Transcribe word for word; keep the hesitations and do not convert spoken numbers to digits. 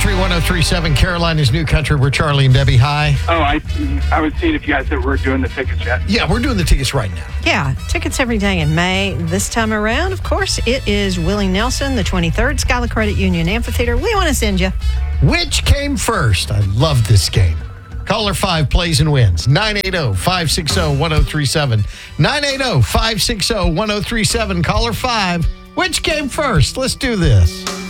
Country one oh three point seven, Carolina's New Country. We're Charlie and Debbie. Hi. Oh, I I was seeing if you guys were doing the tickets yet. Yeah, we're doing the tickets right now. Yeah, tickets every day in May. This time around, of course, it is Willie Nelson, the twenty-third, Schuyler Credit Union Amphitheater. We want to send you. Which came first? I love this game. Caller five plays and wins. nine eight zero, five six zero, one zero three seven. nine eight zero, five six zero, one zero three seven. Caller five. Which came first? Let's do this.